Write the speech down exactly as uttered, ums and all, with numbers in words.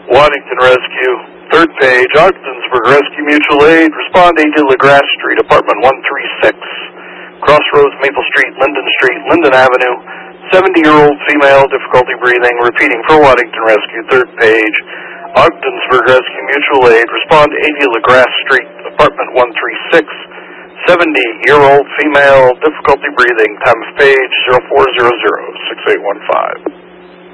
Waddington Rescue, third page, Ogdensburg Rescue Mutual Aid, respond eighty LaGrasse Street, apartment one three six, Crossroads, Maple Street, Linden Street, Linden Avenue, seventy-year-old female, difficulty breathing, repeating for Waddington Rescue, third page, Ogdensburg Rescue Mutual Aid, respond eighty LaGrasse Street, apartment one three six, seventy-year-old female, difficulty breathing, time of page zero four zero zero, six eight one five.